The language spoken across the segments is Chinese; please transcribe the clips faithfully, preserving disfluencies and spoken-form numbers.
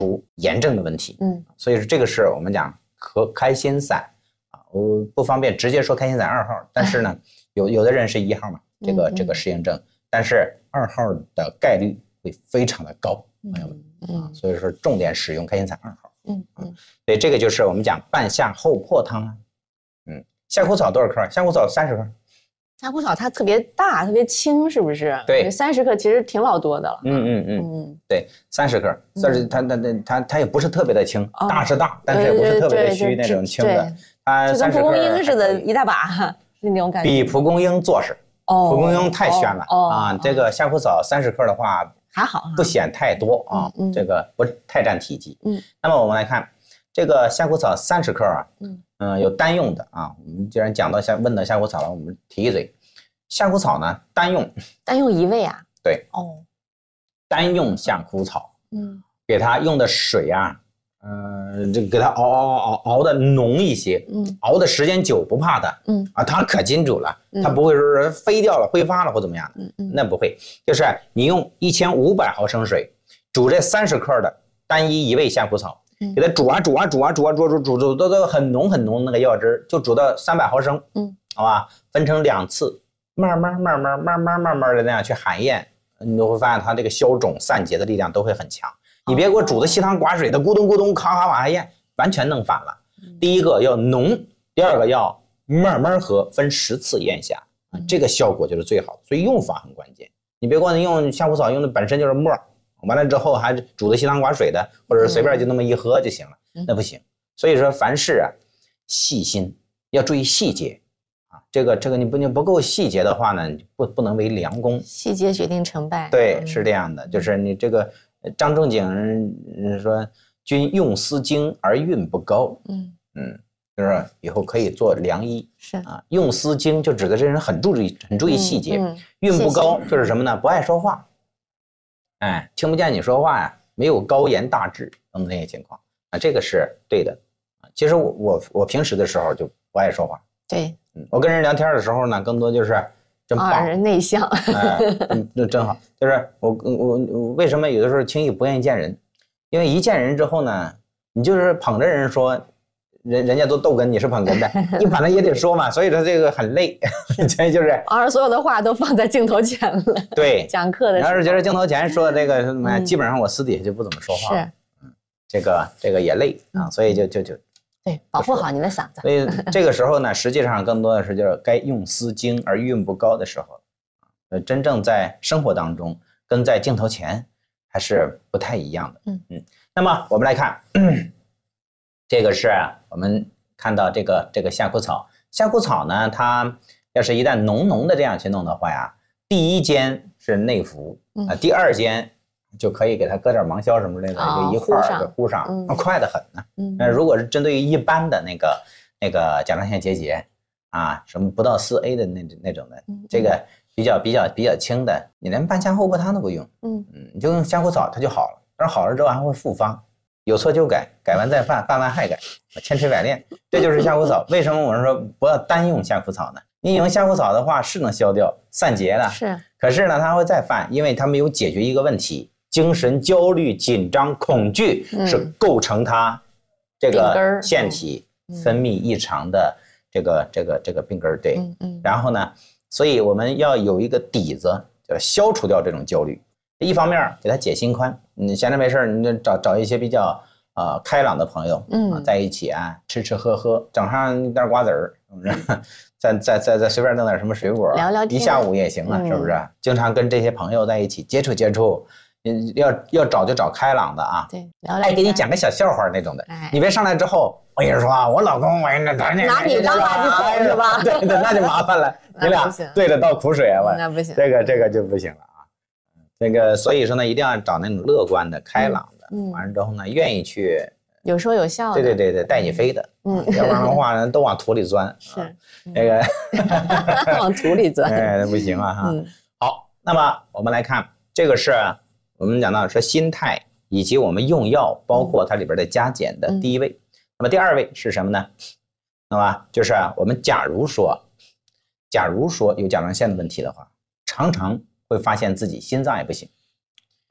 除炎症的问题。 嗯， 所以说这个是我们讲和开心散啊，我不方便直接说开心散二号，但是呢，有有的人是一号嘛，这个、嗯、这个适应症，但是二号的概率会非常的高，朋友们、嗯、啊，所以说重点使用开心散二号。 嗯嗯， 所以这个就是我们讲半夏厚朴汤啊。嗯，夏枯草多少克？夏枯草三十克。 夏枯草它特别大，特别轻，是不是？ 对， 三十克其实挺老多的了。 嗯嗯嗯嗯，对，三十克，但是它它它它它也不是特别的轻，哦、大是大，但是也不是特别的虚那种轻的。它就跟蒲公英似的，一大把，是那种感觉。 比蒲公英做实。哦，蒲公英太宣了、哦、啊！这个夏枯草三十克的话， 还好， 不显太多啊，嗯嗯、这个不太占体积。嗯，那么我们来看这个夏枯草三十克啊，嗯。嗯，有单用的啊。我们既然讲到夏问到夏枯草了，我们提一嘴。夏枯草呢，单用， 单用一味啊？ 对， 哦， 单用夏枯草，嗯，给它用的水啊，呃，这给它熬熬熬熬的浓一些，嗯，熬的时间久不怕的，嗯啊，它可金主了，它不会说飞掉了、挥发了或怎么样的，嗯嗯，那不会，就是你用一千五百毫升水煮这三十克的单一一味夏枯草。给它煮啊煮啊煮啊煮啊煮煮煮煮到到很浓很浓那个药汁，就煮到三百毫升，嗯，好吧，分成两次，慢慢慢慢慢慢慢慢的那样去含咽，你都会发现它这个消肿散结的力量都会很强。你别给我煮的稀汤寡水的，咕咚咕咚咔咔往下咽，完全弄反了。第一个要浓，第二个要慢慢喝，分十次咽下，这个效果就是最好的。所以用法很关键，你别光用夏枯草用的本身就是沫。完了之后还煮的稀汤寡水的，或者是随便就那么一喝就行了，嗯、那不行。所以说凡事啊，细心要注意细节啊。这个这个你不你不够细节的话呢，不不能为良工。 细节决定成败。 对，嗯、是这样的，就是你这个张仲景说君用思精而运不高，嗯嗯，就是以后可以做良医。 是啊，用思精就指的这人很注意很注意细节，嗯嗯、运不高就是什么呢？不爱说话。哎，听不见你说话呀，没有高言大志等等这些情况啊，这个是对的啊。其实我我我平时的时候就不爱说话， 对， 嗯，我跟人聊天的时候呢，更多就是真棒， 啊，人内向， 哎，那真好。就是我我我为什么有的时候轻易不愿意见人？因为一见人之后呢，你就是捧着人说。人人家都逗哏，你是捧哏的，你反正也得说嘛，所以说这个很累，所以就是， 而所有的话都放在镜头前了。 对， 讲课的时候， 要是觉得镜头前说这个什么，嗯、基本上我私底下就不怎么说话。 是， 嗯，这个这个也累啊，所以就就就， 对，保护好你的嗓子。 所以这个时候呢，实际上更多的是就是该用思精而运不高的时候，呃，真正在生活当中跟在镜头前还是不太一样的。嗯嗯，那么我们来看。这个是我们看到这个这个夏枯草，夏枯草呢，它要是一旦浓浓的这样去弄的话呀，第一煎是内服啊、呃，第二煎就可以给它搁点芒硝什么之类的， 哦、 就一块儿就糊上，嗯、快得很呢。嗯，那如果是针对于一般的那个那个甲状腺结节啊，什么不到四 A 的那那种的，嗯、这个比较比较比较轻的，你连半夏厚朴汤都不用，嗯嗯，你就用夏枯草它就好了，但是好了之后还会复发。有错就改，改完再犯，犯完还改，千锤百炼，这就是夏枯草。为什么我们说不要单用夏枯草呢？你用夏枯草的话是能消掉、散结的， 是。 可是呢，它会再犯，因为它没有解决一个问题：精神焦虑、紧张、恐惧是构成它这个腺体分泌异常的这个这个这个病根儿。对，嗯嗯。然后呢，所以我们要有一个底子，要消除掉这种焦虑。一方面给他解心宽，你闲着没事你就找找一些比较呃开朗的朋友，嗯、啊，在一起啊，吃吃喝喝，整上一袋瓜子儿，再再再再随便弄点什么水果， 聊聊天， 一下午也行了，嗯、是不是？经常跟这些朋友在一起接触接触，嗯，要要找就找开朗的啊， 对，聊聊哎，给你讲个小笑话那种的，哎、你别上来之后，我跟你说啊，我老公我那拿你当垃圾桶是吧？ 对对，那就麻烦了，你俩对着倒苦水啊，我那不行， 这个这个就不行了。那个，所以说呢，一定要找那种乐观的、开朗的，嗯，完了之后呢，愿意去有说有笑的， 对对对对，带你飞的，嗯，要不然的话呢，都往土里钻， 是那个往土里钻， 哎，不行啊哈。嗯、好，那么我们来看，这个是我们讲到说心态以及我们用药，包括它里边的加减的第一位。嗯、那么第二位是什么呢？那么就是我们假如说，假如说有甲状腺的问题的话，常常会发现自己心脏也不行，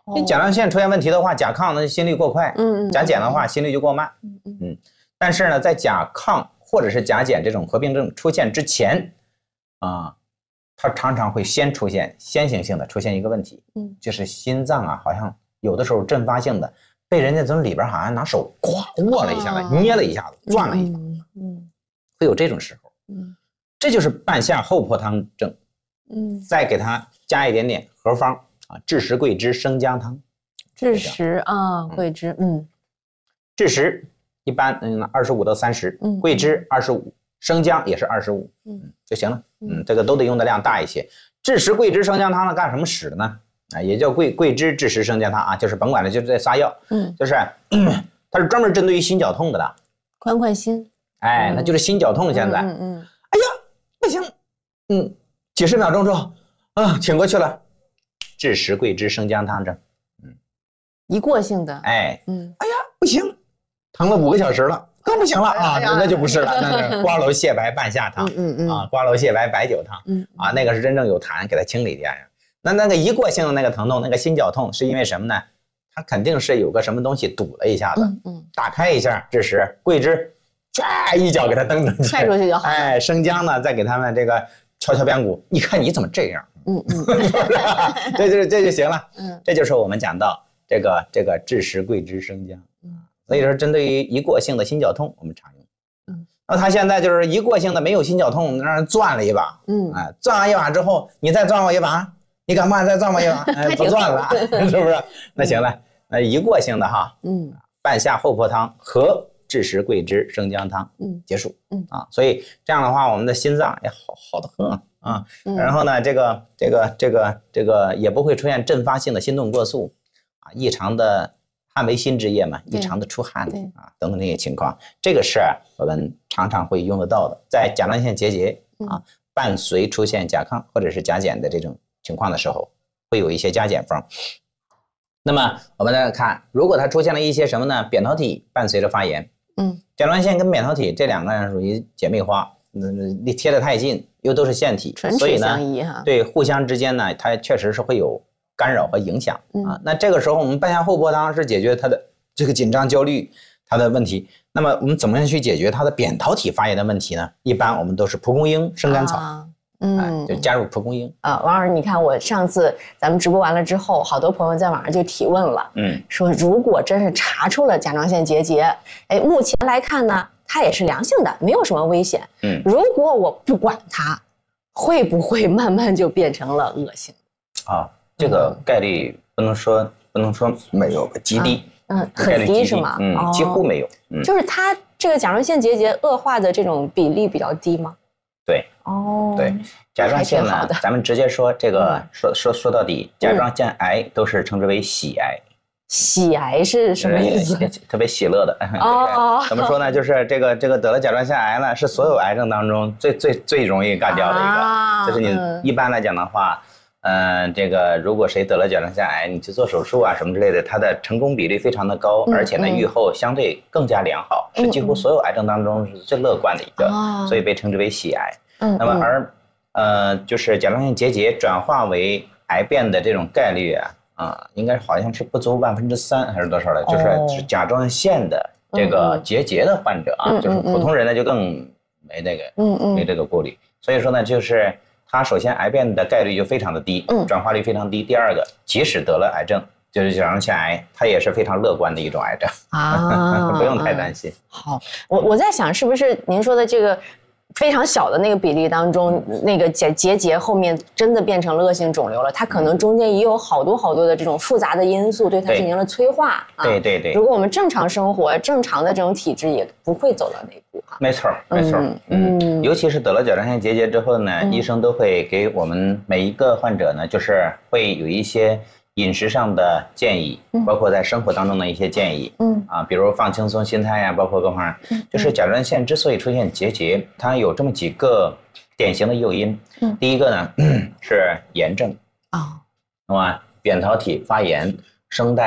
你甲状腺出现问题的话，甲亢呢心率过快，嗯嗯，甲减的话心率就过慢，嗯嗯嗯。但是呢，在甲亢或者是甲减这种合并症出现之前，啊，它常常会先出现先行性的出现一个问题，嗯，就是心脏啊，好像有的时候阵发性的被人家从里边好像拿手咵握了一下子，捏了一下子，转了一下，嗯，会有这种时候，嗯，这就是半夏厚朴汤症，嗯，再给它加一点点合方啊，枳实桂枝生姜汤， 枳实啊，桂枝，嗯， 枳实一般嗯二十五到三十，嗯，桂枝二十五，生姜也是二十五，嗯就行了，嗯，这个都得用的量大一些。枳实桂枝生姜汤呢，干什么使的呢？啊，也叫桂桂枝枳实生姜汤啊，就是甭管了，就是这仨药，嗯，就是嗯它是专门针对于心绞痛的的， 宽宽心， 哎，那就是心绞痛现在，嗯嗯，哎呀不行，嗯，几十秒钟之后啊，挺过去了，枳实桂枝生姜汤症， 嗯，一过性的， 哎，嗯，哎呀不行，疼了五个小时了。更不行了啊，那就不是了，那是瓜蒌蟹白半夏汤，嗯嗯啊，瓜蒌蟹白白酒汤，嗯啊，那个是真正有痰给它清理掉呀。那那个一过性的那个疼痛，那个心绞痛是因为什么呢？它肯定是有个什么东西堵了一下子，嗯嗯，打开一下，枳实、桂枝，唰一脚给它蹬出去， 踹出去就好。 哎，生姜呢，再给他们这个敲敲边鼓，你看你怎么这样？嗯嗯，是不是？这就这就行了。嗯，这就是我们讲到这个这个枳实、桂枝、生姜。嗯。所以说，针对于一过性的心绞痛，我们常用。嗯，那他现在就是一过性的没有心绞痛，让人攥了一把。嗯，哎，攥完一把之后，你再攥我一把，你敢不敢再攥我一把？哎，不攥了，是不是？那行了，那一过性的哈，嗯，半夏厚朴汤和枳实桂枝生姜汤，嗯，结束。嗯啊，所以这样的话，我们的心脏也好好的很啊。嗯、然后呢，这个这个这个这个也不会出现阵发性的心动过速啊，异常的。汗为心之液嘛，异常的出汗啊，等等这些情况，这个是我们常常会用得到的。在甲状腺结节啊，伴随出现甲亢或者是甲减的这种情况的时候，会有一些加减方。那么我们来看，如果它出现了一些什么呢？扁桃体伴随着发炎，嗯，甲状腺跟扁桃体这两个属于姐妹花，嗯，贴得太近，又都是腺体，所以呢，对互相之间呢，它确实是会有干扰和影响啊，那这个时候我们半夏厚朴汤是解决它的这个紧张焦虑它的问题。那么我们怎么样去解决它的扁桃体发炎的问题呢？一般我们都是蒲公英、生甘草，啊、嗯，就加入蒲公英啊。王老师，你看我上次咱们直播完了之后，好多朋友在网上就提问了，嗯，说如果真是查出了甲状腺结节，哎，目前来看呢，它也是良性的，没有什么危险，嗯，如果我不管它，会不会慢慢就变成了恶性啊？这个概率不能说不能说没有，极低， 嗯，很低是吗？ 嗯，几乎没有。 嗯，就是它这个甲状腺结节恶化的这种比例比较低吗？ 对，哦，对，甲状腺呢，咱们直接说这个，说说说到底，甲状腺癌都是称之为喜癌。 喜癌是什么意思？ 特别喜乐的。哦，怎么说呢？就是这个这个得了甲状腺癌呢，是所有癌症当中最最最容易干掉的一个。就是你一般来讲的话。嗯、呃，这个如果谁得了甲状腺癌，你去做手术啊什么之类的，它的成功比例非常的高，嗯、而且呢预后相对更加良好，嗯、是几乎所有癌症当中是最乐观的一个，嗯、所以被称之为喜癌。嗯，那么而呃，就是甲状腺结节转化为癌变的这种概率啊，啊、呃，应该好像是不足万分之三还是多少的，哦、就是甲状腺的这个结节的患者啊，嗯、就是普通人呢就更没这个，嗯嗯，没这个顾虑，所以说呢就是。它首先癌变的概率就非常的低，嗯，转化率非常低。第二个，即使得了癌症，就是甲状腺癌，它也是非常乐观的一种癌症啊，不用太担心。 好，我我在想，是不是您说的这个非常小的那个比例当中，那个结结节后面真的变成了恶性肿瘤了？它可能中间也有好多好多的这种复杂的因素对它进行了催化。 对对对。 如果我们正常生活、正常的这种体质，也不会走到那一步。 没错，没错，嗯，嗯尤其是得了甲状腺结节之后呢，嗯、医生都会给我们每一个患者呢，就是会有一些饮食上的建议，嗯、包括在生活当中的一些建议，嗯，啊，比如放轻松心态呀，包括各方面，嗯、就是甲状腺之所以出现结节，它有这么几个典型的诱因，嗯，第一个呢是炎症啊，那么扁桃体发炎、声带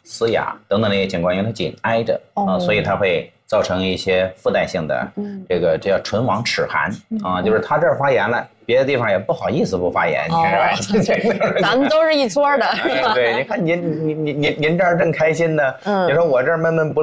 嘶哑等等那些情况，因为它紧挨着啊，所以它会造成一些附带性的这个这叫唇亡齿寒啊，就是它这儿发炎了，别的地方也不好意思不发炎，你看吧？咱们都是一撮的，是吧？ 对，你看您您您您您这儿正开心呢，你说我这儿闷闷不